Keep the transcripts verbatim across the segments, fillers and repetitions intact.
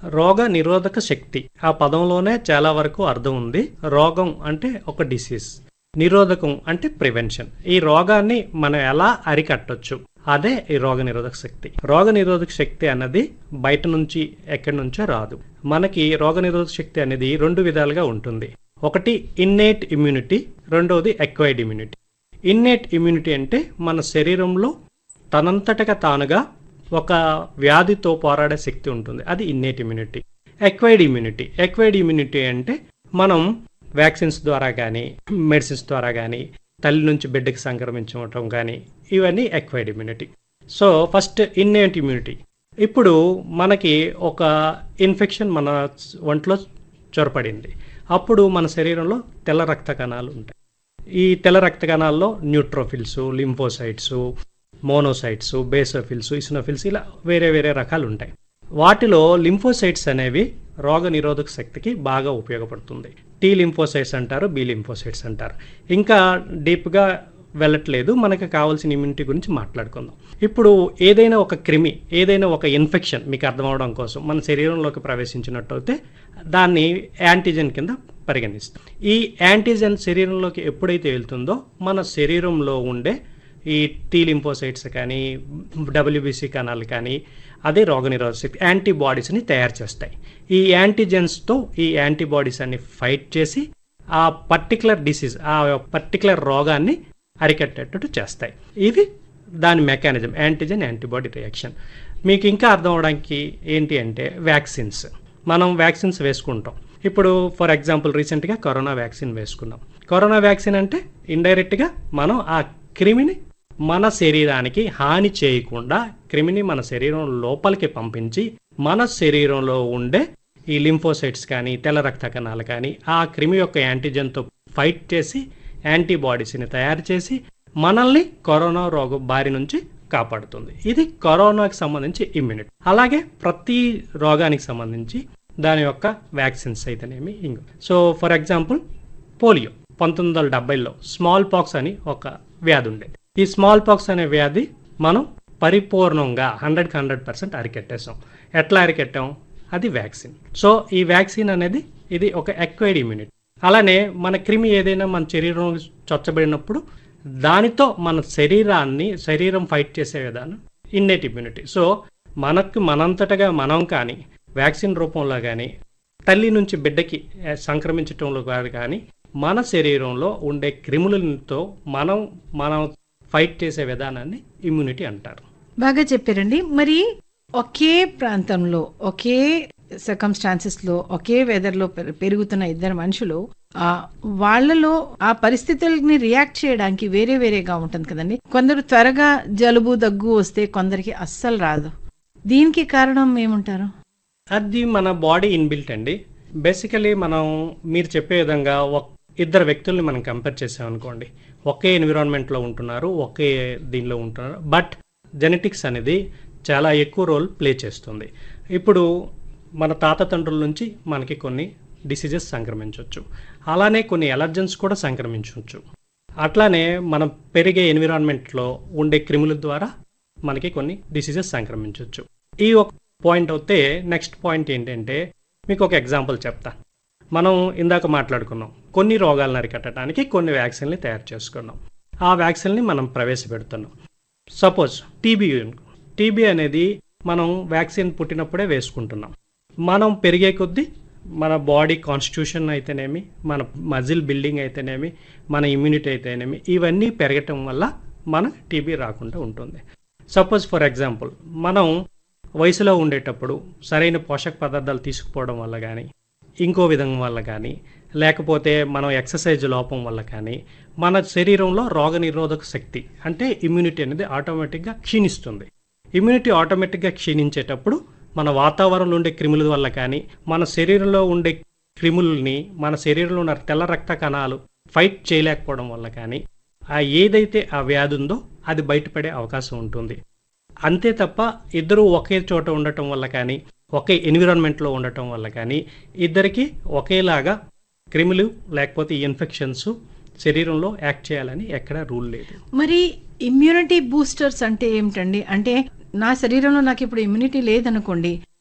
రోగ నిరోధక శక్తి ఆ పదంలోనే చాలా వరకు అర్థం ఉంది. రోగం అంటే ఒక డిసీజ్, నిరోధకం అంటే ప్రివెన్షన్. ఈ రోగాన్ని మనం ఎలా అరికట్టొచ్చు, అదే ఈ రోగ నిరోధక శక్తి. రోగ నిరోధక శక్తి అన్నది బయట నుంచి ఎక్కడి నుంచో రాదు. మనకి రోగ నిరోధక శక్తి అనేది రెండు విధాలుగా ఉంటుంది. ఒకటి ఇన్నేట్ ఇమ్యూనిటీ, రెండోది ఎక్వైర్డ్ ఇమ్యూనిటీ. ఇన్నేట్ ఇమ్యూనిటీ అంటే మన శరీరంలో తనంతటగా తానుగా ఒక వ్యాధితో పోరాడే శక్తి ఉంటుంది, అది innate immunity. Acquired immunity acquired immunity అంటే మనం వ్యాక్సిన్స్ ద్వారా కానీ మెడిసిన్స్ ద్వారా కానీ తల్లి నుంచి బిడ్డకి సంక్రమించడం కానీ ఇవన్నీ acquired immunity. So first innate immunity. ఇప్పుడు మనకి ఒక ఇన్ఫెక్షన్ మన ఒంట్లో చొరపడింది, అప్పుడు మన శరీరంలో తెల్ల రక్త కణాలు ఉంటాయి. ఈ తెల్ల రక్త కణాల్లో neutrophils, lymphocytes, monocytes, basophils, eosinophils ఇలా వేరే వేరే రకాలు ఉంటాయి. వాటిలో లింఫోసైట్స్ అనేవి రోగ నిరోధక శక్తికి బాగా ఉపయోగపడుతుంది. టీ లింఫోసైట్స్ అంటారు, బి లింఫోసైట్స్ అంటారు. ఇంకా డీప్గా వెళ్ళట్లేదు, మనకు కావాల్సిన ఇమ్యూనిటీ గురించి మాట్లాడుకుందాం. ఇప్పుడు ఏదైనా ఒక క్రిమి, ఏదైనా ఒక ఇన్ఫెక్షన్ మీకు అర్థం అవడం కోసం మన శరీరంలోకి ప్రవేశించినట్టయితే దాన్ని యాంటీజెన్ కింద పరిగణిస్తాం. ఈ యాంటీజెన్ శరీరంలోకి ఎప్పుడైతే వెళ్తుందో మన శరీరంలో ఉండే ఈ టీ లింఫోసైట్స్ కానీ డబ్ల్యూబీసీ కణాలు కానీ అదే రోగనిరోధక శక్తి యాంటీబాడీస్ని తయారు చేస్తాయి. ఈ యాంటీజెన్స్తో ఈ యాంటీబాడీస్ అన్ని ఫైట్ చేసి ఆ పర్టికులర్ డిసీజ్, ఆ పర్టికులర్ రోగాన్ని అరికట్టేటట్టు చేస్తాయి. ఇవి దాని మెకానిజం, యాంటీజెన్ యాంటీబాడీ రియాక్షన్. మీకు ఇంకా అర్థం అవడానికి ఏంటి అంటే వ్యాక్సిన్స్. మనం వ్యాక్సిన్స్ వేసుకుంటాం. ఇప్పుడు ఫర్ ఎగ్జాంపుల్ రీసెంట్గా కరోనా వ్యాక్సిన్ వేసుకున్నాం. కరోనా వ్యాక్సిన్ అంటే ఇండైరెక్ట్గా మనం ఆ క్రిమిని మన శరీరానికి హాని చేయకుండా క్రిమిని మన శరీరం లోపలికి పంపించి మన శరీరంలో ఉండే ఈ లింఫోసైట్స్ కానీ తెల్ల రక్త కణాలు కానీ ఆ క్రిమి యొక్క యాంటీజెన్తో ఫైట్ చేసి యాంటీబాడీస్ని తయారు చేసి మనల్ని కరోనా రోగం బారి నుంచి కాపాడుతుంది. ఇది కరోనాకి సంబంధించి ఇమ్యూనిటీ. అలాగే ప్రతి రోగానికి సంబంధించి దాని యొక్క వ్యాక్సిన్స్ అయితేనేమి ఇంకో. సో ఫర్ ఎగ్జాంపుల్ పోలియో పంతొమ్మిది వందల డెబ్బైలో స్మాల్ పాక్స్ అని ఒక వ్యాధి ఉండేది. ఈ స్మాల్ పాక్స్ అనే వ్యాధి మనం పరిపూర్ణంగా హండ్రెడ్కి హండ్రెడ్ పర్సెంట్ అరికెట్టేసాం. ఎట్లా అరికెట్టాం? అది వ్యాక్సిన్. సో ఈ వ్యాక్సిన్ అనేది ఇది ఒక ఎక్వైర్డ్ ఇమ్యూనిటీ. అలానే మన క్రిమి ఏదైనా మన శరీరం చొచ్చబడినప్పుడు దానితో మన శరీరాన్ని శరీరం ఫైట్ చేసే విధానం ఇన్నేట్ ఇమ్యూనిటీ. సో మనకు మనంతటగా మనం కానీ వ్యాక్సిన్ రూపంలో కానీ తల్లి నుంచి బిడ్డకి సంక్రమించటంలో కానీ మన శరీరంలో ఉండే క్రిములతో మనం మనం ఫైట్ చేసే విధానాన్ని ఇమ్యూనిటీ అంటారు. బాగా చెప్పారండి. మరి ఒకే ప్రాంతంలో ఒకే సర్కమ్స్టాన్సెస్ లో ఒకే వెదర్ లో పెరుగుతున్న ఇద్దరు మనుషులు ఆ వాళ్లలో ఆ పరిస్థితుల్ని రియాక్ట్ చేయడానికి వేరే వేరేగా ఉంటుంది కదండి. కొందరు త్వరగా జలుబు దగ్గు వస్తే కొందరికి అస్సలు రాదు. దీనికి కారణం ఏమంటారు? అది మన బాడీ ఇన్బిల్ట్ అండి. బేసికలీ మనం మీరు చెప్పే విధంగా ఇద్దరు వ్యక్తుల్ని మనం కంపేర్ చేసామనుకోండి, ఒకే ఎన్విరాన్మెంట్లో ఉంటున్నారు, ఒకే దీనిలో ఉంటున్నారు, బట్ జెనెటిక్స్ అనేది చాలా ఎక్కువ రోల్ ప్లే చేస్తుంది. ఇప్పుడు మన తాత తండ్రుల నుంచి మనకి కొన్ని డిసీజెస్ సంక్రమించవచ్చు, అలానే కొన్ని ఎలర్జెన్స్ కూడా సంక్రమించవచ్చు. అట్లానే మనం పెరిగే ఎన్విరాన్మెంట్లో ఉండే క్రిముల ద్వారా మనకి కొన్ని డిసీజెస్ సంక్రమించవచ్చు. ఈ ఒక పాయింట్ అయితే నెక్స్ట్ పాయింట్ ఏంటంటే మీకు ఒక ఎగ్జాంపుల్ చెప్తా. మనం ఇందాక మాట్లాడుకున్నాం, కొన్ని రోగాలను అరికట్టడానికి కొన్ని వ్యాక్సిన్లు తయారు చేసుకున్నాం. ఆ వ్యాక్సిన్ని మనం ప్రవేశపెడుతున్నాం. సపోజ్ టీబీ టీబీ అనేది మనం వ్యాక్సిన్ పుట్టినప్పుడే వేసుకుంటున్నాం. మనం పెరిగే కొద్దీ మన బాడీ కాన్స్టిట్యూషన్ అయితేనేమి, మన మజిల్ బిల్డింగ్ అయితేనేమి, మన ఇమ్యూనిటీ అయితేనేమి ఇవన్నీ పెరగటం వల్ల మనకు టీబీ రాకుండా ఉంటుంది. సపోజ్ ఫర్ ఎగ్జాంపుల్ మనం వయసులో ఉండేటప్పుడు సరైన పోషక పదార్థాలు తీసుకుపోవడం వల్ల కానీ, ఇంకో విధం వల్ల కానీ, లేకపోతే మనం ఎక్సర్సైజ్ లోపం వల్ల కానీ మన శరీరంలో రోగ నిరోధక శక్తి అంటే ఇమ్యూనిటీ అనేది ఆటోమేటిక్గా క్షీణిస్తుంది. ఇమ్యూనిటీ ఆటోమేటిక్గా క్షీణించేటప్పుడు మన వాతావరణంలో ఉండే క్రిముల వల్ల కానీ, మన శరీరంలో ఉండే క్రిములని మన శరీరంలో ఉన్న తెల్ల రక్త కణాలు ఫైట్ చేయలేకపోవడం వల్ల కానీ ఆ ఏదైతే ఆ వ్యాధి ఉందో అది బయటపడే అవకాశం ఉంటుంది. అంతే తప్ప ఇద్దరు ఒకే చోట ఉండటం వల్ల కానీ, ఒకే ఎన్విరాన్మెంట్లో ఉండటం వల్ల కానీ ఇద్దరికి ఒకేలాగా క్రిములు లేకపోతే ఇన్ఫెక్షన్స్ శరీరంలో యాక్ట్ చేయాలని ఎక్కడ రూల్ లేదు. మరి ఇమ్యూనిటీ బూస్టర్స్ అంటే ఏమిటండి? అంటే నా శరీరంలో నాకు ఇప్పుడు ఇమ్యూనిటీ లేదనుకోండి,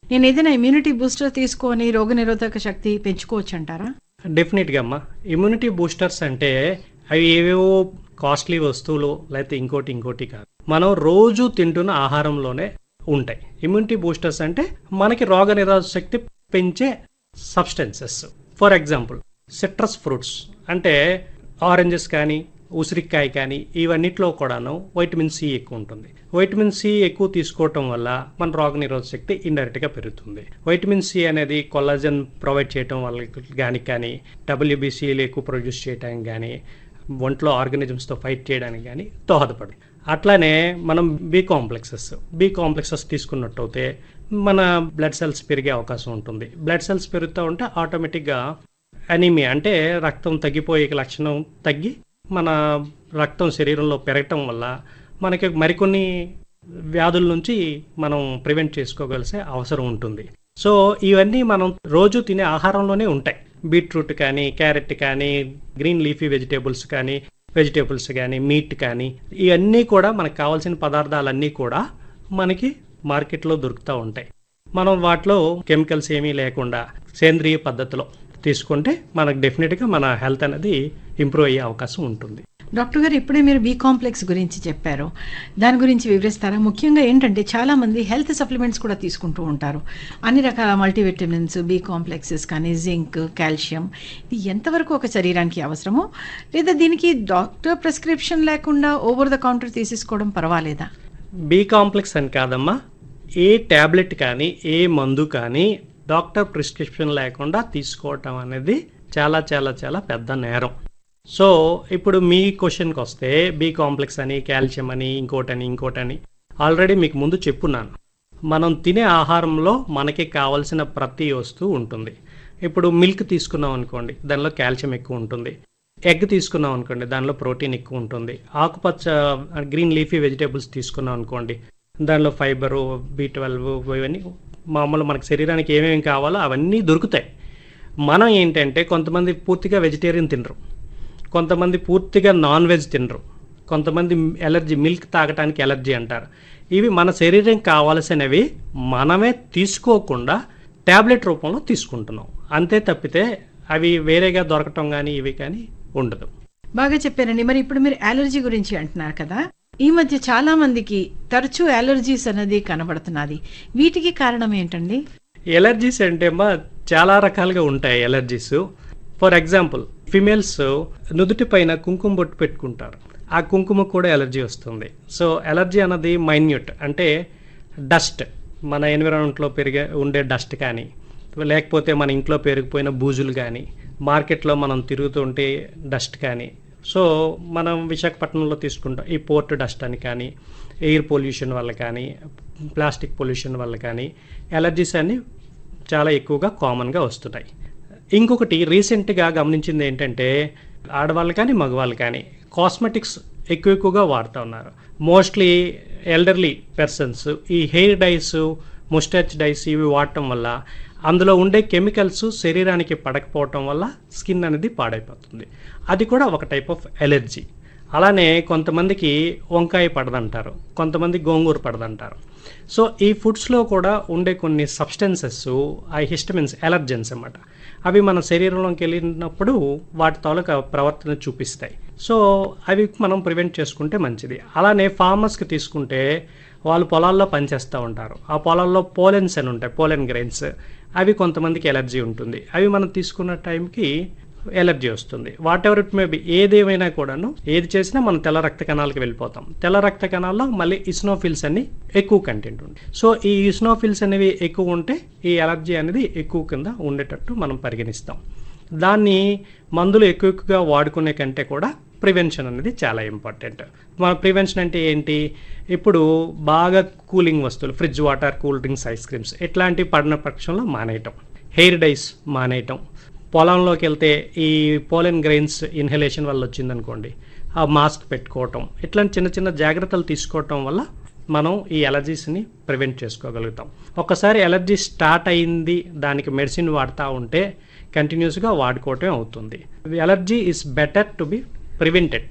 నేను ఏదైనా ఇమ్యూనిటీ బూస్టర్ తీసుకొని రోగనిరోధక శక్తి పెంచుకోవచ్చు అంటారా? డెఫినెట్గా అమ్మా, ఇమ్యూనిటీ బూస్టర్స్ అంటే అవి ఏవేవో కాస్ట్లీ వస్తువులు లేకపోతే ఇంకోటి ఇంకోటి కాదు, మనం రోజు తింటున్న ఆహారంలోనే ఉంటాయి. ఇమ్యూనిటీ బూస్టర్స్ అంటే మనకి రోగ నిరోధక శక్తి పెంచే substances. For example citrus fruits అంటే ఆరెంజెస్ కానీ ఉసిరికాయ కానీ ఇవన్నిట్లో కూడాను వైటమిన్ సి ఎక్కువ ఉంటుంది. వైటమిన్ సి ఎక్కువ తీసుకోవటం వల్ల మన రోగ నిరోధక శక్తి ఇండైరెక్ట్గా పెరుగుతుంది. వైటమిన్ సి అనేది కొల్లాజన్ ప్రొవైడ్ చేయటం వల్ల కానీ కానీ డబ్ల్యూబీసీలు ఎక్కువ ప్రొడ్యూస్ చేయడానికి కానీ ఒంట్లో ఆర్గానిజమ్స్తో ఫైట్ చేయడానికి కానీ దోహదపడుతుంది. అట్లానే మనం బి కాంప్లెక్సెస్ బి కాంప్లెక్సెస్ తీసుకున్నట్టయితే మన బ్లడ్ సెల్స్ పెరిగే అవకాశం ఉంటుంది. బ్లడ్ సెల్స్ పెరుగుతూ ఉంటే ఆటోమేటిక్గా అనీమియా అంటే రక్తం తగ్గిపోయే లక్షణం తగ్గి మన రక్తం శరీరంలో పెరగటం వల్ల మనకి మరికొన్ని వ్యాధుల నుంచి మనం ప్రివెంట్ చేసుకోగలిసే అవసరం ఉంటుంది. సో ఇవన్నీ మనం రోజు తినే ఆహారంలోనే ఉంటాయి. బీట్రూట్ కానీ క్యారెట్ కానీ గ్రీన్ లీఫీ వెజిటేబుల్స్ కానీ వెజిటేబుల్స్ కానీ మీట్ కానీ ఇవన్నీ కూడా మనకు కావాల్సిన పదార్థాలన్నీ కూడా మనకి మార్కెట్లో దొరుకుతూ ఉంటాయి. మనం వాటిలో కెమికల్స్ ఏమీ లేకుండా సేంద్రియ పద్ధతిలో తీసుకుంటే మనకు డెఫినెట్గా మన హెల్త్ అనేది ఇంప్రూవ్ అయ్యే అవకాశం ఉంటుంది. డాక్టర్ గారు, ఇప్పుడే మీరు బి కాంప్లెక్స్ గురించి చెప్పారు, దాని గురించి వివరిస్తారా? ముఖ్యంగా ఏంటంటే చాలా మంది హెల్త్ సప్లిమెంట్స్ కూడా తీసుకుంటూ ఉంటారు, అన్ని రకాల మల్టీవిటమిన్స్, బి కాంప్లెక్సెస్ కానీ జింక్, కాల్షియం, ఇది ఎంతవరకు ఒక శరీరానికి అవసరమో, లేదా దీనికి డాక్టర్ ప్రిస్క్రిప్షన్ లేకుండా ఓవర్ ద కౌంటర్ తీసేసుకోవడం పర్వాలేదా? బి కాంప్లెక్స్ అని కాదమ్మా, ఏ ట్యాబ్లెట్ కానీ ఏ మందు కానీ డాక్టర్ ప్రిస్క్రిప్షన్ లేకుండా తీసుకోవటం అనేది చాలా చాలా చాలా పెద్ద నేరం. సో ఇప్పుడు మీ క్వశ్చన్కి వస్తే బి కాంప్లెక్స్ అని కాల్షియం అని ఇంకోటని ఇంకోటని ఆల్రెడీ మీకు ముందు చెప్పున్నాను. మనం తినే ఆహారంలో మనకి కావాల్సిన ప్రతి వస్తువు ఉంటుంది. ఇప్పుడు మిల్క్ తీసుకున్నాం అనుకోండి, దానిలో కాల్షియం ఎక్కువ ఉంటుంది. ఎగ్ తీసుకున్నాం అనుకోండి, దానిలో ప్రోటీన్ ఎక్కువ ఉంటుంది. ఆకుపచ్చ గ్రీన్ లీఫీ వెజిటేబుల్స్ తీసుకున్నాం అనుకోండి, దానిలో ఫైబరు, బి ట్వెల్వ్ ఇవన్నీ మామూలు మనకు శరీరానికి ఏమేమి కావాలో అవన్నీ దొరుకుతాయి. మనం ఏంటంటే కొంతమంది పూర్తిగా వెజిటేరియన్ తినరు, కొంతమంది పూర్తిగా నాన్ వెజ్ తినరు, కొంతమంది ఎలర్జీ మిల్క్ తాగటానికి ఎలర్జీ అంటారు. ఇవి మన శరీరం కావాల్సినవి మనమే తీసుకోకుండా ట్యాబ్లెట్ రూపంలో తీసుకుంటున్నాం అంతే తప్పితే అవి వేరేగా దొరకటం కానీ ఇవి కానీ ఉండదు. బాగా చెప్పారండి. మరి ఇప్పుడు మీరు అలర్జీ గురించి అంటున్నారు కదా, ఈ మధ్య చాలా మందికి తరచూ అలర్జీస్ అనేది కనబడుతున్నది, వీటికి కారణం ఏంటండి? ఎలర్జీస్ అంటే అమ్మా చాలా రకాలుగా ఉంటాయి ఎలర్జీస్. ఫర్ ఎగ్జాంపుల్ ఫిమేల్స్ నుదుటి పైన కుంకుమ బొట్టు పెట్టుకుంటారు, ఆ కుంకుమ కూడా ఎలర్జీ వస్తుంది. సో ఎలర్జీ అన్నది మైన్యూట్ అంటే డస్ట్, మన ఎన్విరాన్మెంట్లో పెరిగే ఉండే డస్ట్ కానీ లేకపోతే మన ఇంట్లో పెరిగిపోయిన బూజులు కానీ మార్కెట్లో మనం తిరుగుతుంటే డస్ట్ కానీ. సో మనం విశాఖపట్నంలో తీసుకుంటాం ఈ పోర్ట్ డస్ట్ అని కానీ ఎయిర్ పొల్యూషన్ వల్ల కానీ ప్లాస్టిక్ పొల్యూషన్ వల్ల కానీ ఎలర్జీస్ అన్ని చాలా ఎక్కువగా కామన్గా వస్తున్నాయి. ఇంకొకటి రీసెంట్గా గమనించింది ఏంటంటే ఆడవాళ్ళు కానీ మగవాళ్ళు కానీ కాస్మెటిక్స్ ఎక్కువ ఎక్కువగా వాడుతూ ఉన్నారు. మోస్ట్లీ ఎల్డర్లీ పర్సన్స్ ఈ హెయిర్ డైస్, ముస్టాచ్ డైస్ ఇవి వాడటం వల్ల అందులో ఉండే కెమికల్స్ శరీరానికి పడకపోవటం వల్ల స్కిన్ అనేది పాడైపోతుంది. అది కూడా ఒక టైప్ ఆఫ్ ఎలర్జీ. అలానే కొంతమందికి వంకాయ పడదంటారు, కొంతమంది గోంగూర పడదంటారు. సో ఈ ఫుడ్స్లో కూడా ఉండే కొన్ని సబ్స్టెన్సెస్ ఆ హిస్టమిన్స్ ఎలర్జెన్స్ అన్నమాట, అవి మన శరీరంలోకి వెళ్ళినప్పుడు వాటి తాలూకా ప్రవర్తన చూపిస్తాయి. సో అవి మనం ప్రివెంట్ చేసుకుంటే మంచిది. అలానే ఫార్మర్స్కి తీసుకుంటే వాళ్ళు పొలాల్లో పనిచేస్తూ ఉంటారు, ఆ పొలాల్లో పోలెన్స్ అని ఉంటాయి, పోలెన్ గ్రెయిన్స్, అవి కొంతమందికి ఎలర్జీ ఉంటుంది. అవి మనం తీసుకున్న టైంకి ఎలర్జీ వస్తుంది. What ever it may be, ఏదేమైనా కూడాను ఏది చేసినా మనం తెల్ల రక్త కణాలకు వెళ్ళిపోతాం. తెల్ల రక్త కణాల్లో మళ్ళీ ఇస్నోఫిల్స్ అన్ని ఎక్కువ కంటెంట్ ఉంది. సో ఈ ఇస్నోఫిల్స్ అనేవి ఎక్కువ ఉంటే ఈ ఎలర్జీ అనేది ఎక్కువ కింద ఉండేటట్టు మనం పరిగణిస్తాం. దాన్ని మందులు ఎక్కువ ఎక్కువగా వాడుకునే కంటే కూడా ప్రివెన్షన్ అనేది చాలా ఇంపార్టెంట్. మన ప్రివెన్షన్ అంటే ఏంటి, ఇప్పుడు బాగా కూలింగ్ వస్తువులు fridge water, cool drinks, ice creams ఇట్లాంటివి పడిన పక్షంలో మానేయటం, హెయిర్ డైస్ మానేయటం, పొలంలోకి వెళ్తే ఈ పోలెన్ గ్రెయిన్స్ ఇన్హలేషన్ వల్ల వచ్చిందనుకోండి ఆ మాస్క్ పెట్టుకోవటం, ఇట్లాంటి చిన్న చిన్న జాగ్రత్తలు తీసుకోవటం వల్ల మనం ఈ ఎలర్జీస్ని ప్రివెంట్ చేసుకోగలుగుతాం. ఒకసారి ఎలర్జీ స్టార్ట్ అయింది, దానికి మెడిసిన్ వాడుతూ ఉంటే కంటిన్యూస్గా వాడుకోవటం అవుతుంది. Allergy is better to be prevented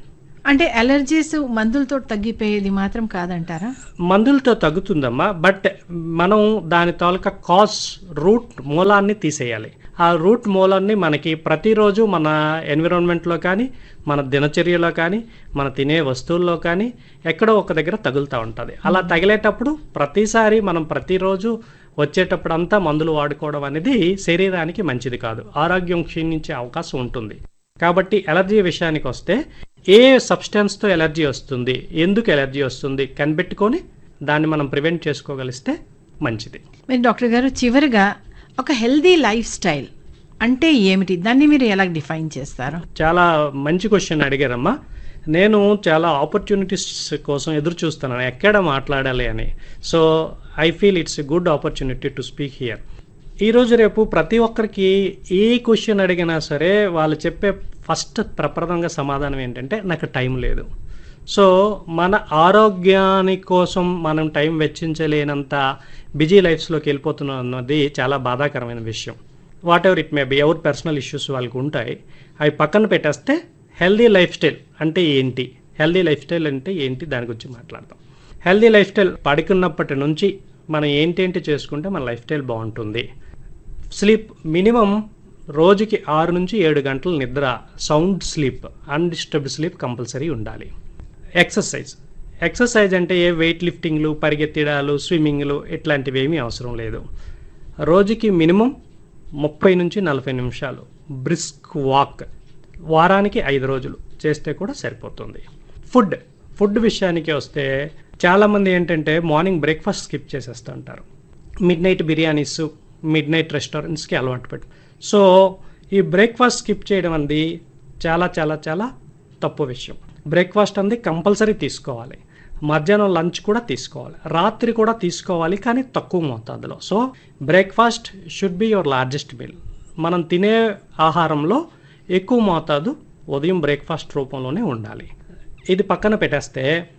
అంటే అలర్జీస్ మందులతో తగ్గిపోయేది మాత్రం కాదంటారా? మందులతో తగ్గుతుందమ్మా, బట్ మనం దాని తాలూకా కాజ్ రూట్ మూలాన్ని తీసేయాలి. ఆ రూట్ మూలాన్ని మనకి ప్రతిరోజు మన ఎన్విరాన్మెంట్లో కానీ, మన దినచర్యలో కానీ, మన తినే వస్తువుల్లో కానీ ఎక్కడో ఒక దగ్గర తగులుతూ ఉంటుంది. అలా తగిలేటప్పుడు ప్రతిసారి మనం ప్రతిరోజు వచ్చేటప్పుడు అంతా మందులు వాడుకోవడం అనేది శరీరానికి మంచిది కాదు, ఆరోగ్యం క్షీణించే అవకాశం ఉంటుంది. కాబట్టి ఎలర్జీ విషయానికి వస్తే ఏ సబ్స్టెన్స్తో ఎలర్జీ వస్తుంది, ఎందుకు ఎలర్జీ వస్తుంది కనిపెట్టుకొని దాన్ని మనం ప్రివెంట్ చేసుకోగలిస్తే మంచిది. మీరు డాక్టర్ గారు చివరిగా ఒక హెల్దీ లైఫ్ స్టైల్ అంటే ఏమిటి, దాన్ని మీరు ఎలా డిఫైన్ చేస్తారు? చాలా మంచి క్వశ్చన్ అడిగారమ్మా. నేను చాలా ఆపర్చునిటీస్ కోసం ఎదురు చూస్తున్నాను ఎక్కడ మాట్లాడాలి అని. So I feel it's a good opportunity to speak here. ఈరోజు రేపు ప్రతి ఒక్కరికి ఏ క్వశ్చన్ అడిగినా సరే వాళ్ళు చెప్పే ఫస్ట్ ప్రప్రదంగా సమాధానం ఏంటంటే నాకు టైం లేదు. సో మన ఆరోగ్యాని కోసం మనం టైం వెచ్చించలేనంత బిజీ లైఫ్స్లోకి వెళ్ళిపోతున్నాం అన్నది చాలా బాధాకరమైన విషయం. What ever it may be, ఎవరి పర్సనల్ ఇష్యూస్ వాళ్ళకు ఉంటాయి, అవి పక్కన పెట్టేస్తే హెల్దీ లైఫ్ స్టైల్ అంటే ఏంటి, హెల్దీ లైఫ్ స్టైల్ అంటే ఏంటి దాని గురించి మాట్లాడదాం. హెల్దీ లైఫ్ స్టైల్ పడుకున్నప్పటి నుంచి మనం ఏంటేంటి చేసుకుంటే మన లైఫ్ స్టైల్ బాగుంటుంది. స్లీప్ మినిమం రోజుకి ఆరు నుంచి ఏడు గంటల నిద్ర, sound sleep, undisturbed sleep compulsory ఉండాలి. ఎక్సర్సైజ్ ఎక్సర్సైజ్ అంటే ఏ వెయిట్ లిఫ్టింగ్లు, పరిగెత్తడాలు, స్విమ్మింగ్లు ఇట్లాంటివి ఏమీ అవసరం లేదు. రోజుకి మినిమం ముప్పై నుంచి నలభై నిమిషాలు బ్రిస్క్ వాక్ వారానికి ఐదు రోజులు చేస్తే కూడా సరిపోతుంది. ఫుడ్ ఫుడ్ విషయానికి వస్తే చాలామంది ఏంటంటే మార్నింగ్ బ్రేక్ఫాస్ట్ స్కిప్ చేసేస్తూ ఉంటారు. Mid night biryanis, mid night రెస్టారెంట్స్కి అలవాటు పెట్టు. సో ఈ బ్రేక్ఫాస్ట్ స్కిప్ చేయడం అనేది చాలా చాలా చాలా తప్పు విషయం. బ్రేక్ఫాస్ట్ అనేది కంపల్సరీ తీసుకోవాలి, మధ్యాహ్నం లంచ్ కూడా తీసుకోవాలి, రాత్రి కూడా తీసుకోవాలి, కానీ తక్కువ మోతాదులో. So breakfast should be your largest meal. మనం తినే ఆహారంలో ఎక్కువ మోతాదు ఉదయం బ్రేక్ఫాస్ట్ రూపంలోనే ఉండాలి. ఇది పక్కన పెట్టేస్తే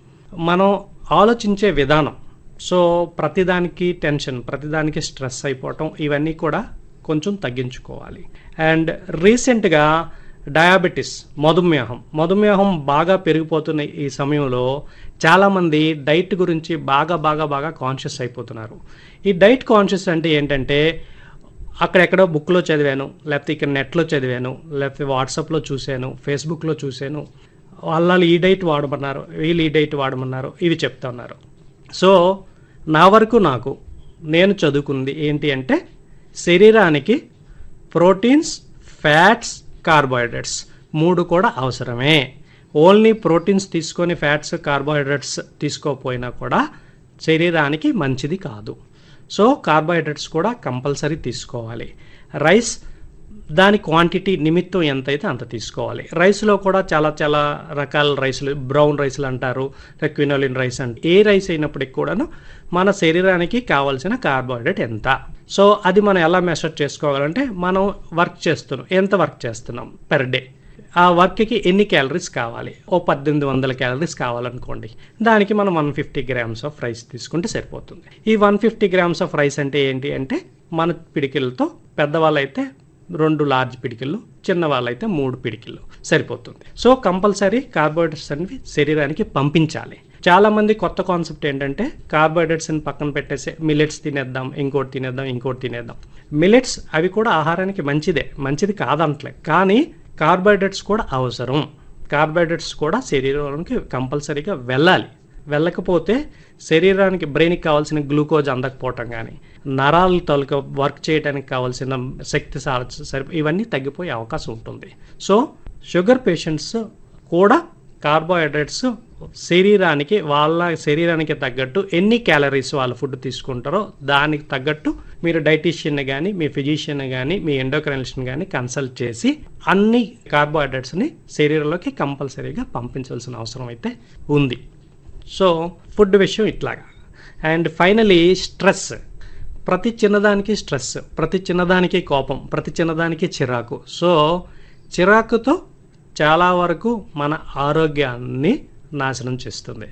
మనం ఆలోచించే విధానం, సో ప్రతిదానికి టెన్షన్, ప్రతిదానికి స్ట్రెస్ అయిపోవటం, ఇవన్నీ కూడా కొంచెం తగ్గించుకోవాలి. అండ్ రీసెంట్గా డయాబెటీస్, మధుమేహం మధుమేహం బాగా పెరిగిపోతున్న ఈ సమయంలో చాలామంది డైట్ గురించి బాగా బాగా బాగా కాన్షియస్ అయిపోతున్నారు. ఈ డైట్ కాన్షియస్ అంటే ఏంటంటే అక్కడెక్కడో బుక్లో చదివాను, లేకపోతే ఇక్కడ నెట్లో చదివాను, లేకపోతే వాట్సాప్లో చూశాను, ఫేస్బుక్లో చూశాను, వాళ్ళు ఈ డైట్ వాడమన్నారు, వీళ్ళు ఈ డైట్ వాడమన్నారు, ఇవి చెప్తా ఉన్నారు. సో నా వరకు నాకు నేను చదువుకుంది ఏంటి అంటే శరీరానికి ప్రోటీన్స్, ఫ్యాట్స్, కార్బోహైడ్రేట్స్ మూడు కూడా అవసరమే. ఓన్లీ ప్రోటీన్స్ తీసుకొని ఫ్యాట్స్, కార్బోహైడ్రేట్స్ తీసుకోకపోయినా కూడా శరీరానికి మంచిది కాదు. సో కార్బోహైడ్రేట్స్ కూడా కంపల్సరీ తీసుకోవాలి. రైస్ దాని క్వాంటిటీ నిమిత్తం ఎంత అయితే అంత తీసుకోవాలి. రైస్లో కూడా చాలా చాలా రకాల రైసులు, బ్రౌన్ రైసులు అంటారు, క్వినోలిన్ రైస్ అంటే ఏ రైస్ అయినప్పటికీ కూడాను మన శరీరానికి కావాల్సిన కార్బోహైడ్రేట్ ఎంత. సో అది మనం ఎలా మెషర్ చేసుకోవాలంటే మనం వర్క్ చేస్తున్నాం, ఎంత వర్క్ చేస్తున్నాం పెర్ డే, ఆ వర్క్కి ఎన్ని క్యాలరీస్ కావాలి. ఓ పద్దెనిమిది వందల క్యాలరీస్ కావాలనుకోండి, దానికి మనం one fifty grams of rice తీసుకుంటే సరిపోతుంది. ఈ one fifty grams of rice అంటే ఏంటి అంటే మన పిడికిలతో, పెద్దవాళ్ళైతే రెండు లార్జ్ పిడికిళ్ళు, చిన్న వాళ్ళైతే మూడు పిడికిళ్ళు సరిపోతుంది. సో కంపల్సరీ కార్బోహైడ్రేట్స్ అనేవి శరీరానికి పంపించాలి. చాలామంది కొత్త కాన్సెప్ట్ ఏంటంటే కార్బోహైడ్రేట్స్ని పక్కన పెట్టేసి మిల్లెట్స్ తినేద్దాం, ఇంకోటి తినేద్దాం, ఇంకోటి తినేద్దాం. మిల్లెట్స్ అవి కూడా ఆహారానికి మంచిదే, మంచిది కాదంటలే, కానీ కార్బోహైడ్రేట్స్ కూడా అవసరం. కార్బోహైడ్రేట్స్ కూడా శరీరానికి కంపల్సరీగా వెళ్ళాలి. వెళ్ళకపోతే శరీరానికి, బ్రెయిన్కి కావాల్సిన గ్లూకోజ్ అందకపోవటం కానీ, నరాల తాలూకా వర్క్ చేయడానికి కావాల్సిన శక్తి సరి ఇవన్నీ తగ్గిపోయే అవకాశం ఉంటుంది. సో షుగర్ పేషెంట్స్ కూడా కార్బోహైడ్రేట్స్ శరీరానికి, వాళ్ళ శరీరానికి తగ్గట్టు ఎన్ని క్యాలరీస్ వాళ్ళ ఫుడ్ తీసుకుంటారో దానికి తగ్గట్టు మీరు డైటీషియన్ కానీ, మీ ఫిజిషియన్ కానీ, మీ ఎండోక్రైనిస్ట్ కానీ కన్సల్ట్ చేసి అన్ని కార్బోహైడ్రేట్స్ని శరీరంలోకి కంపల్సరీగా పంపించాల్సిన అవసరం అయితే ఉంది. సో ఫుడ్ విషయం ఇట్లాగా. అండ్ ఫైనలీ స్ట్రెస్, ప్రతి చిన్నదానికి స్ట్రెస్, ప్రతి చిన్నదానికి కోపం, ప్రతి చిన్నదానికి చిరాకు. సో చిరాకుతో చాలా వరకు మన ఆరోగ్యాన్ని నాశనం చేస్తుంది.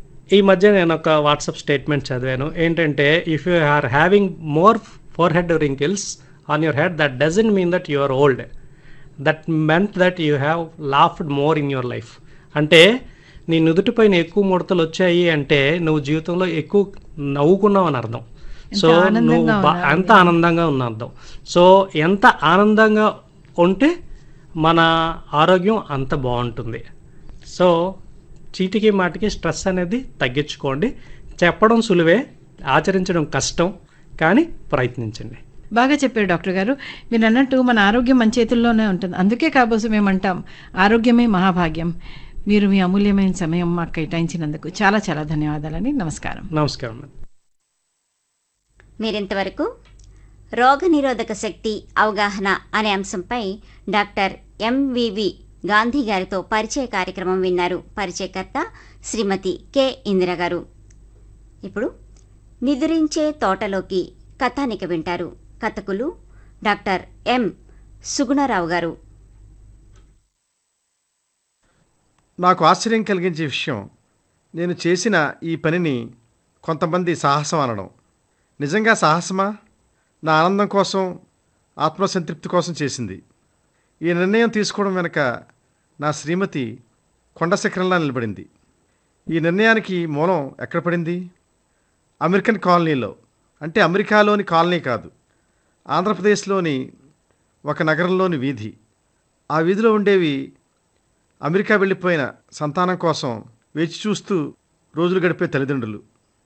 ఈ మధ్య నేను ఒక వాట్సాప్ స్టేట్మెంట్ చదివాను ఏంటంటే, if you are having more four head wrinkles on your head, that doesn't mean that you are old, that meant that you have laughed more in your life అంటే నీ నుదుటిపైన ఎక్కువ ముడతలు వచ్చాయి అంటే నువ్వు జీవితంలో ఎక్కువ నవ్వుకున్నావు అని అర్థం. సో నువ్వు బా ఎంత ఆనందంగా ఉన్న అర్థం. సో ఎంత ఆనందంగా ఉంటే మన ఆరోగ్యం అంత బాగుంటుంది. సో చీటికి మాటికి స్ట్రెస్ అనేది తగ్గించుకోండి. చెప్పడం సులువే, ఆచరించడం కష్టం, కానీ ప్రయత్నించండి. బాగా చెప్పారు డాక్టర్ గారు. మీరు అన్నట్టు మన ఆరోగ్యం మన చేతుల్లోనే ఉంటుంది. అందుకే కాబోసు మేము అంటాం ఆరోగ్యమే మహాభాగ్యం. మీరు మీ అమూల్యమైన సమయం మాకు కేటాయించినందుకు చాలా చాలా ధన్యవాదాలండి. నమస్కారం. నమస్కారం. మీరింతవరకు రోగనిరోధక శక్తి అవగాహన అనే అంశంపై డాక్టర్ ఎంవివి గాంధీ గారితో పరిచయ కార్యక్రమం విన్నారు. పరిచయకర్త శ్రీమతి కె ఇందిర గారు. ఇప్పుడు నిదురించే తోటలోకి కథానిక వింటారు. కథకులు డాక్టర్ ఎం సుగుణరావు గారు. నాకు ఆశ్చర్యం కలిగించే విషయం, నేను చేసిన ఈ పనిని కొంతమంది సాహసం అనడం. నిజంగా సాహసమా? నా ఆనందం కోసం, ఆత్మసంతృప్తి కోసం చేసింది. ఈ నిర్ణయం తీసుకోవడం వెనుక నా శ్రీమతి కొండ శిఖరంలా నిలబడింది. ఈ నిర్ణయానికి మూలం ఎక్కడ పడింది? అమెరికన్ కాలనీలో. అంటే అమెరికాలోని కాలనీ కాదు, ఆంధ్రప్రదేశ్లోని ఒక నగరంలోని వీధి. ఆ వీధిలో ఉండేవి అమెరికా వెళ్ళిపోయిన సంతానం కోసం వేచి చూస్తూ రోజులు గడిపే తల్లిదండ్రులు.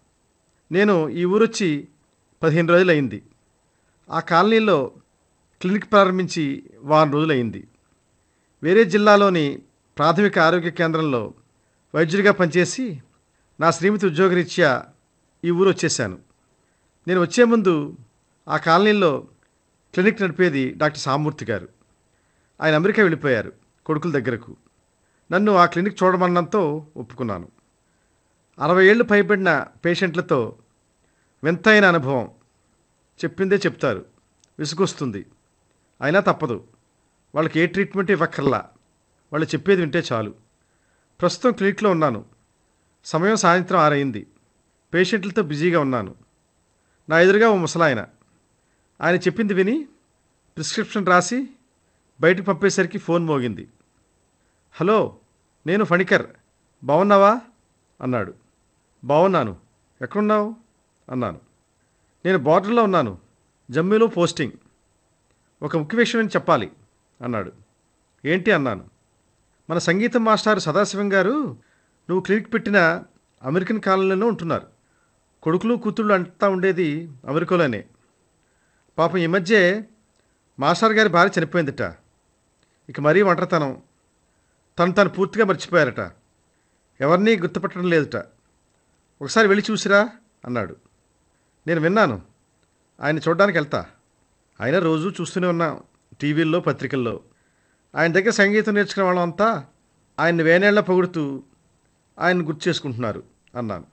నేను ఈ ఊరొచ్చి పదిహేను రోజులు అయింది. ఆ కాలనీలో క్లినిక్ ప్రారంభించి వారం రోజులు అయింది. వేరే జిల్లాలోని ప్రాథమిక ఆరోగ్య కేంద్రంలో వైద్యుడిగా పనిచేసి నా శ్రీమతి ఉద్యోగరీత్యా ఈ ఊరు వచ్చేసాను. నేను వచ్చే ముందు ఆ కాలనీలో క్లినిక్ నడిపేది డాక్టర్ సామూర్తి గారు. ఆయన అమెరికా వెళ్ళిపోయారు కొడుకుల దగ్గరకు. నన్ను ఆ క్లినిక్ చూడమన్నంతో ఒప్పుకున్నాను. అరవై ఏళ్ళు పైబడిన పేషెంట్లతో వింతైన అనుభవం. చెప్పిందే చెప్తారు, విసుగొస్తుంది. అయినా తప్పదు. వాళ్ళకి ఏ ట్రీట్మెంట్ ఇవ్వక్కర్లా, వాళ్ళు చెప్పేది వింటే చాలు. ప్రస్తుతం క్లినిక్లో ఉన్నాను. సమయం సాయంత్రం ఆరైంది. పేషెంట్లతో బిజీగా ఉన్నాను. నా ఎదురుగా ఓ ముసలాయన. ఆయన చెప్పింది విని ప్రిస్క్రిప్షన్ రాసి బయటకు పంపేసరికి ఫోన్ మోగింది. హలో, నేను ఫణికర్, బాగున్నావా అన్నాడు. బాగున్నాను, ఎక్కడున్నావు అన్నాను. నేను బార్డర్లో ఉన్నాను, జమ్మూలో పోస్టింగ్. ఒక ముఖ్య విషయం చెప్పాలి అన్నాడు. ఏంటి అన్నాను. మన సంగీతం మాస్టారు సదాశివం గారు నువ్వు క్లినిక్ పెట్టిన అమెరికన్ కాలనీలో ఉంటున్నారు. కొడుకులు కూతుళ్ళు అంతా ఉండేది అమెరికాలోనే. పాపం ఈ మధ్య మాస్టర్ గారి భార్య చనిపోయిందట. ఇక మరీ ఒంటరితనం. తను తను పూర్తిగా మర్చిపోయారట. ఎవరినీ గుర్తుపట్టడం లేదుట. ఒకసారి వెళ్ళి చూసిరా అన్నాడు. నేను విన్నాను. ఆయన చూడడానికి వెళ్తా. ఆయన రోజు చూస్తూనే ఉన్నాం టీవీల్లో, పత్రికల్లో. ఆయన దగ్గర సంగీతం నేర్చుకునే వాళ్ళం అంతా ఆయన్ని వేనేళ్ల పొగుడుతూ ఆయన్ని గుర్తు చేసుకుంటున్నారు అన్నాను.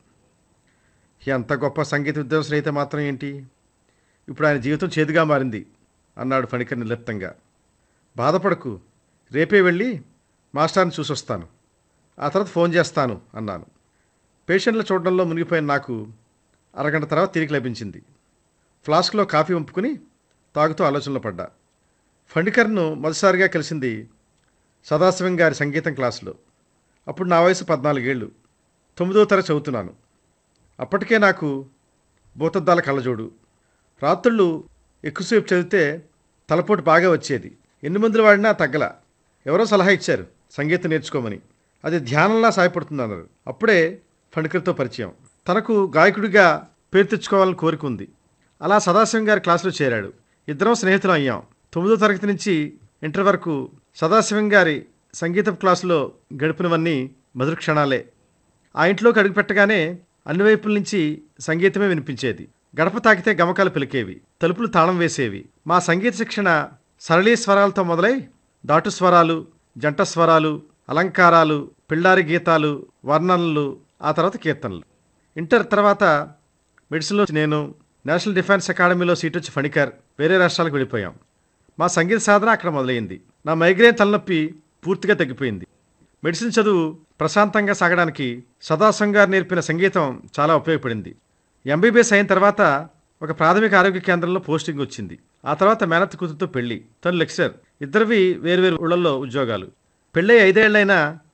ఎంత గొప్ప సంగీత విద్వాంసులు అయితే మాత్రం ఏంటి, ఇప్పుడు ఆయన జీవితం చేదుగా మారింది అన్నాడు ఫణికర్ నిర్లిప్తంగా. బాధపడకు, రేపే వెళ్ళి మాస్టర్ని చూసొస్తాను, ఆ తర్వాత ఫోన్ చేస్తాను అన్నాను. పేషెంట్లు చూడడంలో మునిగిపోయిన నాకు అరగంట తర్వాత తిరిగి లభించింది. ఫ్లాస్క్లో కాఫీ వంపుకుని తాగుతూ ఆలోచనలో పడ్డా. ఫణికర్ను మొదటిసారిగా కలిసింది సదాశివం గారి సంగీతం క్లాసులో. అప్పుడు నా వయసు పద్నాలుగేళ్ళు, తొమ్మిదో తరగతి చదువుతున్నాను. అప్పటికే నాకు భూతద్దాల కళ్ళజోడు. రాత్రుళ్ళు ఎక్కువసేపు చదివితే తలపోటు బాగా వచ్చేది. ఎన్ని మందులు వాడినా తగ్గల. ఎవరో సలహా ఇచ్చారు సంగీతం నేర్చుకోమని. అది ధ్యానంలా సాయపడుతుంది అన్నారు. అప్పుడే ఫణికర్తో పరిచయం. తనకు గాయకుడిగా పేరు తెచ్చుకోవాలని కోరిక ఉంది. అలా సదాశివం గారి క్లాసులో చేరాడు. ఇద్దరం స్నేహితులం అయ్యాం. తొమ్మిదో తరగతి నుంచి ఇంటర్ వరకు సదాశివం గారి సంగీతం క్లాసులో గడిపినవన్నీ మధుర క్షణాలే. ఆ ఇంట్లోకి అడుగుపెట్టగానే అన్ని వైపుల నుంచి సంగీతమే వినిపించేది. గడప తాకితే గమకాలు పిలికేవి, తలుపులు తాళం వేసేవి. మా సంగీత శిక్షణ సరళీ స్వరాలతో మొదలై దాటు స్వరాలు, జంట స్వరాలు, అలంకారాలు, పిల్లారి గీతాలు, వర్ణనలు, ఆ తర్వాత కీర్తనలు. ఇంటర్ తర్వాత మెడిసిన్లో నేను, నేషనల్ డిఫెన్స్ అకాడమీలో సీట్ వచ్చి ఫణికర్ వేరే రాష్ట్రాలకు వెళ్ళిపోయాం. మా సంగీత సాధన అక్కడ మొదలైంది. నా మైగ్రేన్ తలనొప్పి పూర్తిగా తగ్గిపోయింది. మెడిసిన్ చదువు ప్రశాంతంగా సాగడానికి సదాశివం గారు నేర్పిన సంగీతం చాలా ఉపయోగపడింది. ఎంబీబీఎస్ అయిన తర్వాత ఒక ప్రాథమిక ఆరోగ్య కేంద్రంలో పోస్టింగ్ వచ్చింది. ఆ తర్వాత మేనత్త కూతురుతో పెళ్లి, తను లెక్చరర్. ఇద్దరివి వేరువేరు ఊళ్ళల్లో ఉద్యోగాలు. పెళ్ళై ఐదేళ్లైనా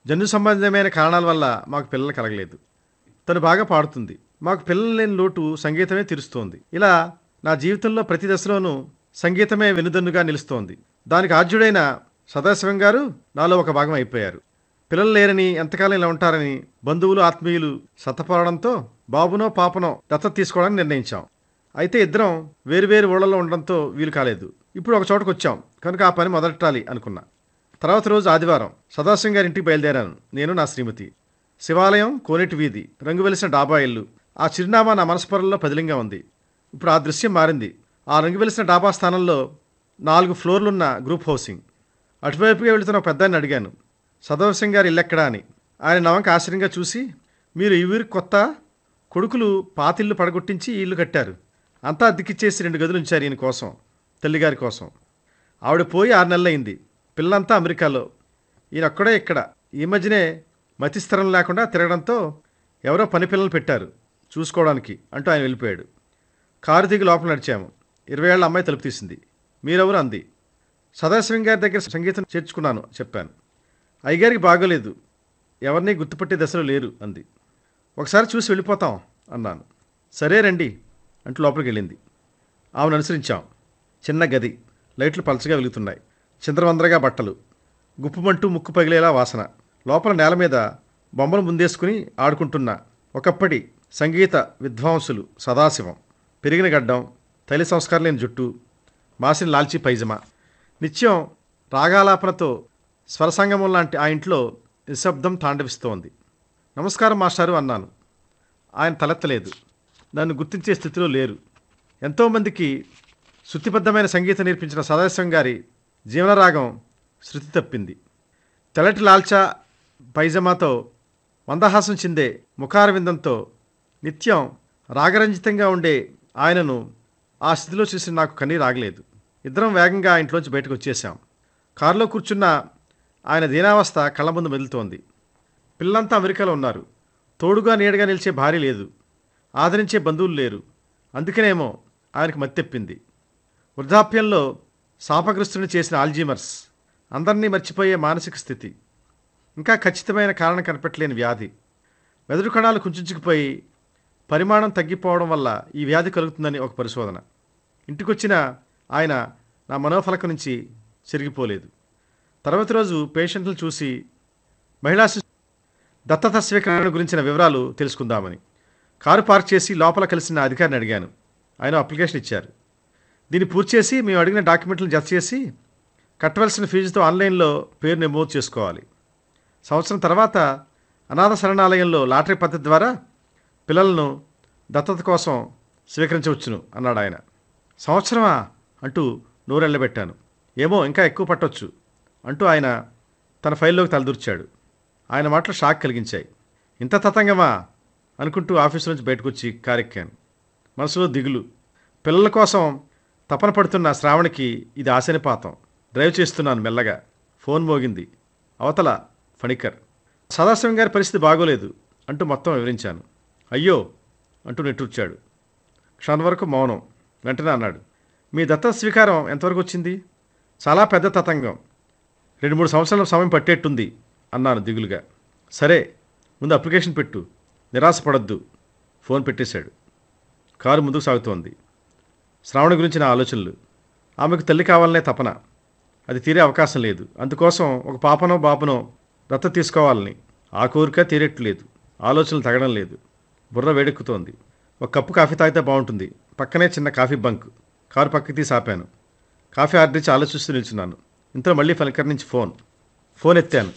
జన్యు సంబంధమైన కారణాల వల్ల మాకు పిల్లలు కలగలేదు. తను బాగా పాడుతుంది. మాకు పిల్లలు లేని లోటు సంగీతమే తీరుస్తోంది. ఇలా నా జీవితంలో ప్రతి దశలోనూ సంగీతమే వెనుదన్నుగా నిలుస్తోంది. దానికి ఆద్యుడైన సదాశివం గారు నాలో ఒక భాగం అయిపోయారు. పిల్లలు లేరని, ఎంతకాలం ఇలా ఉంటారని బంధువులు ఆత్మీయులు సతపడడంతో బాబునో పాపనో దత్తత తీసుకోవడానికి నిర్ణయించాం. అయితే ఇద్దరం వేరువేరు ఊళ్ళలో ఉండడంతో వీలు కాలేదు. ఇప్పుడు ఒక చోటకు వచ్చాం కనుక ఆ పని మొదలెట్టాలి అనుకున్నా. తర్వాత రోజు ఆదివారం సదాశివం గారి ఇంటికి బయలుదేరాను. నేను, నా శ్రీమతి. శివాలయం, కోనేటి వీధి, రంగు వెలిసిన డాబా ఇల్లు. ఆ చిరునామా నా మనస్పరంలో పదిలంగా ఉంది. ఇప్పుడు ఆ దృశ్యం మారింది. ఆ రంగు వెలిసిన డాబా స్థానంలో నాలుగు ఫ్లోర్లున్న గ్రూప్ హౌసింగ్. అటువైపుగా వెళుతున్న ఒక పెద్దాన్ని అడిగాను, సదాశివం గారి ఇల్లెక్కడా అని. ఆయన నవంక ఆశ్చర్యంగా చూసి, మీరు ఈ ఊరికి కొత్త, కొడుకులు పాతిళ్ళు పడగొట్టించి ఈ ఇల్లు కట్టారు. అంతా అద్దెకిచ్చేసి రెండు గదులు ఉంచారు ఈయన కోసం, తల్లిగారి కోసం. ఆవిడ పోయి ఆరు నెలలైంది. పిల్లంతా అమెరికాలో, ఈయన ఒక్కడే ఇక్కడ. ఈ మధ్యనే మతిస్థిరం లేకుండా తిరగడంతో ఎవరో పని పిల్లలు పెట్టారు చూసుకోవడానికి అంటూ ఆయన వెళ్ళిపోయాడు. కారు దిగి లోపల నడిచాము. ఇరవై ఏళ్ళ అమ్మాయి తలుపు తీసింది. మీరెవరు అంది. సదాశివం గారి దగ్గర సంగీతం చేర్చుకున్నాను చెప్పాను. అయ్యగారికి బాగోలేదు, ఎవరిని గుర్తుపట్టే దశలో లేరు అంది. ఒకసారి చూసి వెళ్ళిపోతాం అన్నాను. సరే రండి అంటూ లోపలికి వెళ్ళింది. ఆమెను అనుసరించాం. చిన్న గది, లైట్లు పలచగా వెలుగుతున్నాయి. చిందరవందరగా బట్టలు, గుప్పుమంటూ ముక్కు పగిలేలా వాసన. లోపల నేల మీద బొమ్మలు ముందేసుకుని ఆడుకుంటున్న ఒకప్పటి సంగీత విద్వాంసులు సదాశివం. పెరిగిన గడ్డం, తల్లి సంస్కారం లేని జుట్టు, మాసిన లాల్చీ పైజమా. నిత్యం రాగాలాపనతో స్వరసంగమం లాంటి ఆ ఇంట్లో నిశ్శబ్దం తాండవిస్తోంది. నమస్కారం మాస్టారు అన్నాను. ఆయన తలెత్తలేదు. నన్ను గుర్తించే స్థితిలో లేరు. ఎంతోమందికి శృతిబద్ధమైన సంగీతం నేర్పించిన సదాశివం గారి జీవనరాగం శృతి తప్పింది. తెల్లటి లాల్చా పైజమాతో మందహాసం చిందే ముఖారవిందంతో నిత్యం రాగరంజితంగా ఉండే ఆయనను ఆ స్థితిలో చూసి నాకు కన్నీరు ఆగలేదు. ఇద్దరం వేగంగా ఆ ఇంట్లోంచి బయటకు వచ్చేసాం. కారులో కూర్చున్న ఆయన దీనావస్థ కళ్ళ ముందు మెదులుతోంది. పిల్లంతా అమెరికాలో ఉన్నారు. తోడుగా నీడగా నిలిచే భార్య లేదు. ఆదరించే బంధువులు లేరు. అందుకనేమో ఆయనకు మత్తెప్పింది. వృద్ధాప్యంలో శాపగ్రస్తుని చేసిన ఆల్జీమర్స్, అందరినీ మర్చిపోయే మానసిక స్థితి, ఇంకా ఖచ్చితమైన కారణం కనిపెట్టలేని వ్యాధి. మెదడు కణాలు కుంచుకుపోయి పరిమాణం తగ్గిపోవడం వల్ల ఈ వ్యాధి కలుగుతుందని ఒక పరిశోధన. ఇంటికొచ్చిన ఆయన నా మనోఫలక నుంచి చెరిగిపోలేదు. తర్వాత రోజు పేషెంట్లు చూసి మహిళా శిశు దత్తత స్వీకరణ గురించిన వివరాలు తెలుసుకుందామని కారు పార్క్ చేసి లోపల కలిసిన అధికారిని అడిగాను. ఆయన అప్లికేషన్ ఇచ్చారు. దీన్ని పూర్తి చేసి మేము అడిగిన డాక్యుమెంట్లను జత చేసి కట్టవలసిన ఫీజుతో ఆన్లైన్లో పేరు నమోదు చేసుకోవాలి. సంవత్సరం తర్వాత అనాథ శరణాలయంలో లాటరీ పద్ధతి ద్వారా పిల్లలను దత్తత కోసం స్వీకరించవచ్చును అన్నాడు ఆయన. సంవత్సరమా అంటూ నోరెళ్ళబెట్టాను. ఏమో ఇంకా ఎక్కువ పట్టొచ్చు అంటూ ఆయన తన ఫైల్లోకి తలదూర్చాడు. ఆయన మాటలు షాక్ కలిగించాయి. ఇంత తతంగమా అనుకుంటూ ఆఫీసు నుంచి బయటకు వచ్చి కారెక్కాను. మనసులో దిగులు. పిల్లల కోసం తపన పడుతున్న శ్రావణికి ఇది ఆశనిపాతం. డ్రైవ్ చేస్తున్నాను మెల్లగా. ఫోన్ మోగింది. అవతల ఫణికర్. సదాశివం గారి పరిస్థితి బాగోలేదు అంటూ మొత్తం వివరించాను. అయ్యో అంటూ నెట్టూర్చాడు. క్షణం వరకు మౌనం. వెంటనే అన్నాడు, మీ దత్త స్వీకారం ఎంతవరకు వచ్చింది? చాలా పెద్ద తతంగం, రెండు మూడు సంవత్సరాల సమయం పట్టేట్టుంది అన్నాను దిగులుగా. సరే ముందు అప్లికేషన్ పెట్టు, నిరాశపడద్దు. ఫోన్ పెట్టేశాడు. కారు ముందుకు సాగుతోంది. శ్రావణి గురించి నా ఆలోచనలు. ఆమెకు తల్లి కావాలనే తపన. అది తీరే అవకాశం లేదు. అందుకోసం ఒక పాపనో బాపనో దత్త తీసుకోవాలని ఆ కోరిక తీరేట్లేదు. ఆలోచనలు తగ్గడం లేదు. బుర్ర వేడెక్కుతోంది. ఒక కప్పు కాఫీ తాగితే బాగుంటుంది. పక్కనే చిన్న కాఫీ బంక్. కారు పక్కకి తీసి ఆపాను. కాఫీ ఆర్డర్ ఇచ్చి ఆలోచిస్తూ నిల్చున్నాను. ఇంతలో మళ్ళీ ఫలికర్ నుంచి ఫోన్. ఫోన్ ఎత్తాను.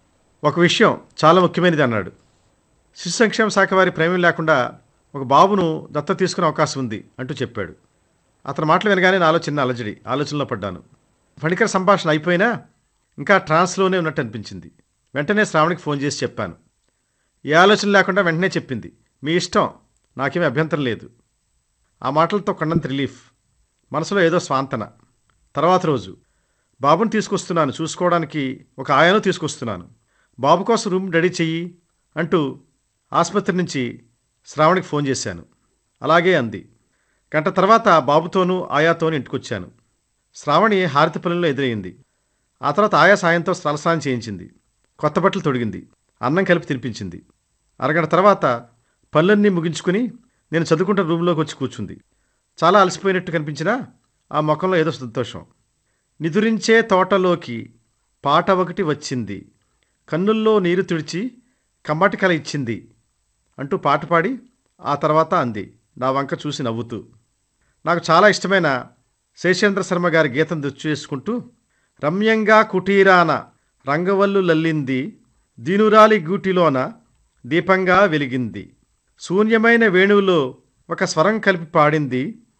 ఒక విషయం చాలా ముఖ్యమైనది అన్నాడు. శిశు సంక్షేమ శాఖ వారి ప్రేమం లేకుండా ఒక బాబును దత్త తీసుకునే అవకాశం ఉంది అంటూ చెప్పాడు. అతని మాటలు వినగానే నాలో చిన్న అలజడి. ఆలోచనలో పడ్డాను. ఫణికర్ సంభాషణ అయిపోయినా ఇంకా ట్రాన్స్లోనే ఉన్నట్టు అనిపించింది. వెంటనే శ్రావణికి ఫోన్ చేసి చెప్పాను. ఏ ఆలోచన లేకుండా వెంటనే చెప్పింది, మీ ఇష్టం, నాకేమీ అభ్యంతరం లేదు. ఆ మాటలతో కొండంత రిలీఫ్. మనసులో ఏదో స్వాంతన. తర్వాత రోజు బాబుని తీసుకొస్తున్నాను, చూసుకోవడానికి ఒక ఆయనను తీసుకొస్తున్నాను, బాబు కోసం రూమ్ రెడీ చెయ్యి అంటూ ఆసుపత్రి నుంచి శ్రావణికి ఫోన్ చేశాను. అలాగే అంది. గంట తర్వాత బాబుతోనూ ఆయాతోనూ ఇంటికొచ్చాను. శ్రావణి హారతి పనుల్లో ఎదురయ్యింది. ఆ తర్వాత ఆయా సాయంతో తలస్నానం చేయించింది. కొత్త బట్టలు తొడిగింది, అన్నం కలిపి తినిపించింది. అరగంట తర్వాత పనులన్నీ ముగించుకుని నేను చదువుకుంటున్న రూమ్లోకి వచ్చి కూర్చుంది. చాలా అలసిపోయినట్టు కనిపించినా ఆ ముఖంలో ఏదో సంతోషం. నిదురించే తోటలోకి పాట ఒకటి వచ్చింది, కన్నుల్లో నీరు తుడిచి కమ్మటి కల ఇచ్చింది అంటూ పాట పాడి ఆ తర్వాత అంది నా వంక చూసి నవ్వుతూ. నాకు చాలా ఇష్టమైన శేషేంద్ర శర్మ గారి గీతం గుర్తు చేసుకుంటూ, రమ్యంగా కుటీరాన రంగవల్లు లల్లింది, దీనురాలి గూటిలోన దీపంగా వెలిగింది, శూన్యమైన వేణువులో ఒక స్వరం కలిపి పాడింది,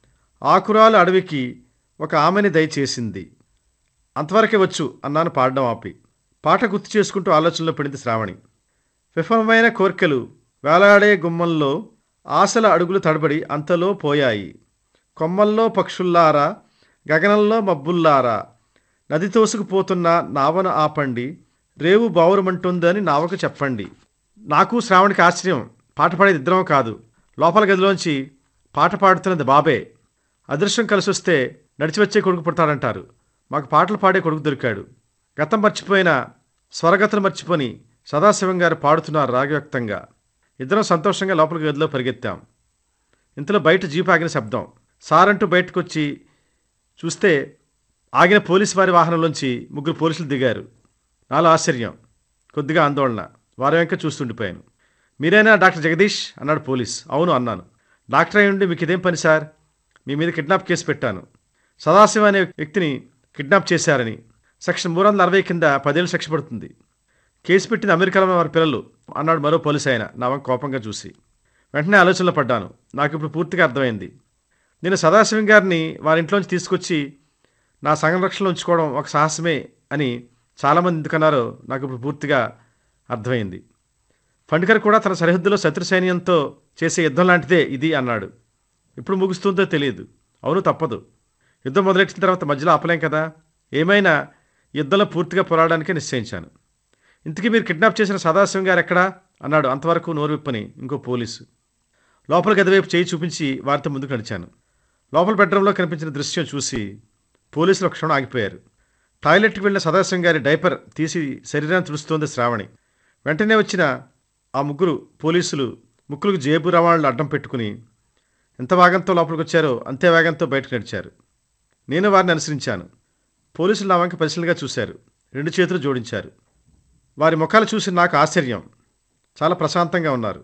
ఆకురాలు అడవికి ఒక ఆమెని దయచేసింది. అంతవరకే వచ్చు అన్నాను పాడడం ఆపి. పాట గుర్తు చేసుకుంటూ ఆలోచనలో పడింది శ్రావణి. విఫలమైన కోర్కెలు వేలాడే గుమ్మంలో ఆశల అడుగులు తడబడి అంతలో పోయాయి. కొమ్మల్లో పక్షుల్లారా, గగనంలో మబ్బుల్లారా, నది తోసుకుపోతున్న నావను ఆపండి, రేవు బావురమంటుందని నావకు చెప్పండి. నాకు శ్రావణికి ఆశ్చర్యం. పాట పాడేది ఇద్దరం కాదు, లోపల గదిలోంచి పాట పాడుతున్నది బాబే. అదృష్టం కలిసి వస్తే నడిచి వచ్చే కొడుకు పుడతాడంటారు. మాకు పాటలు పాడే కొడుకు దొరికాడు. గతం మర్చిపోయిన స్వరగతలు మర్చిపోని సదాశివం గారు పాడుతున్నారు రాగవ్యక్తంగా. ఇద్దరం సంతోషంగా లోపల గదిలో పరిగెత్తాం. ఇంతలో బయట జీపు ఆగిన శబ్దం. సారంటూ బయటకు వచ్చి చూస్తే ఆగిన పోలీసు వారి వాహనంలోంచి ముగ్గురు పోలీసులు దిగారు. నాలో ఆశ్చర్యం, కొద్దిగా ఆందోళన. వారి వెంక చూస్తుండిపోయాను. మీరేనా డాక్టర్ జగదీష్ అన్నాడు పోలీస్. అవును అన్నాను. డాక్టర్ అయి ఉండి మీకు ఇదేం పని సార్? మీ మీద కిడ్నాప్ కేసు పెట్టాను. సదాశివ అనే వ్యక్తిని కిడ్నాప్ చేశారని సెక్షన్ మూడు వందల అరవై కింద పదేళ్ళు శిక్ష పడుతుంది. కేసు పెట్టింది అమెరికాలో వారి పిల్లలు అన్నాడు మరో పోలీసు ఆయన నా వంక కోపంగా చూసి. వెంటనే ఆలోచనలో పడ్డాను. నాకు ఇప్పుడు పూర్తిగా అర్థమైంది. నేను సదాశివం గారిని వారి ఇంట్లోంచి తీసుకొచ్చి నా సంరక్షణలో ఉంచుకోవడం ఒక సాహసమే అని చాలామంది ఎందుకన్నారో నాకు ఇప్పుడు పూర్తిగా అర్థమైంది. ఫండ్కర్ కూడా తన సరిహద్దులో శత్రు సైన్యంతో చేసే యుద్ధం లాంటిదే ఇది అన్నాడు. ఇప్పుడు ముగుస్తుందో తెలియదు. అవును, తప్పదు. యుద్ధం మొదలెట్టిన తర్వాత మధ్యలో ఆపలేం కదా. ఏమైనా యుద్ధంలో పూర్తిగా పోరాడానికే నిశ్చయించాను. ఇంతకీ మీరు కిడ్నాప్ చేసిన సదాశివం గారు ఎక్కడా అన్నాడు అంతవరకు నోరు విప్పని ఇంకో పోలీసు. లోపల గదివైపు చేయి చూపించి వారితో ముందుకు నడిచాను. లోపల బెడ్రూమ్లో కనిపించిన దృశ్యం చూసి పోలీసులు ఒక క్షణం ఆగిపోయారు. టాయిలెట్కి వెళ్ళిన సదాశివం గారి డైపర్ తీసి శరీరాన్ని తుడుస్తోంది శ్రావణి. వెంటనే వచ్చిన ఆ ముగ్గురు పోలీసులు ముక్కులకు జేబు రవాణాలు అడ్డం పెట్టుకుని ఎంత వేగంతో లోపలికి వచ్చారో అంతే వేగంతో బయటకు నడిచారు. నేను వారిని అనుసరించాను. పోలీసులు నా వంక పరిశీలనగా చూశారు. రెండు చేతులు జోడించారు. వారి ముఖాలు చూసి నాకు ఆశ్చర్యం. చాలా ప్రశాంతంగా ఉన్నారు.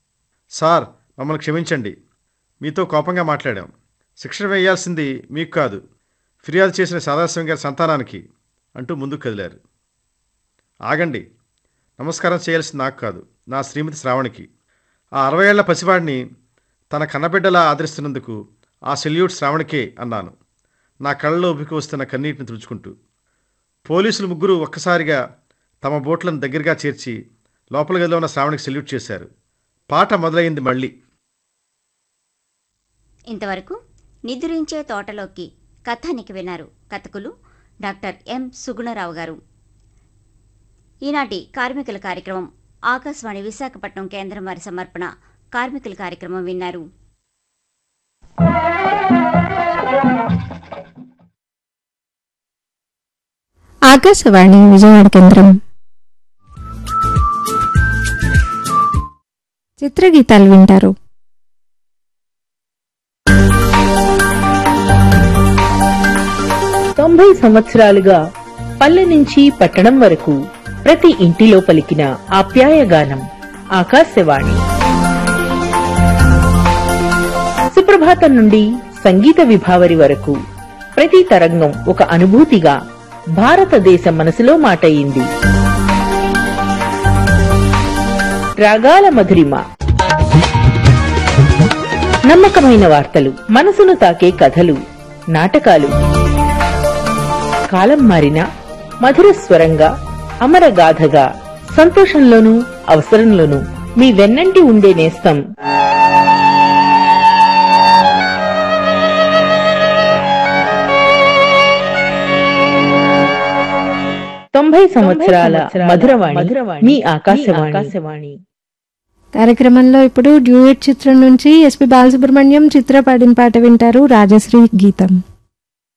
సార్, మమ్మల్ని క్షమించండి. మీతో కోపంగా మాట్లాడాం. శిక్షణ వేయాల్సింది మీకు కాదు, ఫిర్యాదు చేసిన సదాశివం గారి సంతానానికి అంటూ ముందుకు కదిలారు. ఆగండి. నమస్కారం చేయాల్సింది నాకు కాదు, నా శ్రీమతి శ్రావణికి. ఆ అరవై ఏళ్ల పసివాడిని తన కన్నబిడ్డలా ఆదరిస్తున్నందుకు ఆ సెల్యూట్ శ్రావణికే అన్నాను, నా కళ్ళలో ఉబికి వస్తున్న కన్నీటిని తుడుచుకుంటూ. పోలీసులు ముగ్గురు ఒక్కసారిగా తమ బోట్లను దగ్గరగా చేర్చి లోపల గదిలో ఉన్న శ్రావణికి సెల్యూట్ చేశారు. పాట మొదలైంది మళ్ళీ. ఇంతవరకు నిద్రించే తోటలోకి కథానికి విన్నారు. కథకులు డాక్టర్ ఎం సుగుణరావు గారు. ఈనాటి కార్మికుల కార్యక్రమం ఆకాశవాణి విశాఖపట్నం కేంద్రం వారి సమర్పణ. కార్మికుల కార్యక్రమం విన్నారు. ఆకాశవాణి విజయవాడ కేంద్రం. చిత్రగీతాలు వింటారు. తొంభై సంవత్సరాలుగా పల్లె నుంచి పట్టణం వరకు ప్రతి ఇంటిలో పలికిన ఆప్యాయగానం ఆకాశవాణి. సుప్రభాతం నుండి సంగీత విభావరి వరకు ప్రతి తరంగం ఒక అనుభూతిగా భారతదేశ మనసులో మాటయింది. రాగాల మధురిమ, నమ్మకమైన వార్తలు, మనసును తాకే కథలు, నాటకాలు. కాలం మారినా మధుర స్వరంగా, అమరగాథగా, సంతోషంలోనూ అవసరంలోనూ మీ వెన్నంటి ఉండే నేస్తం తొంభై సంవత్సరాల మధురవాణి మీ ఆకాశవాణి. కార్యక్రమంలో ఇప్పుడు డ్యూయట్ చిత్రం నుంచి ఎస్పి బాలసుబ్రహ్మణ్యం చిత్ర పాడిన పాట వింటారు. రాజశ్రీ గీతం.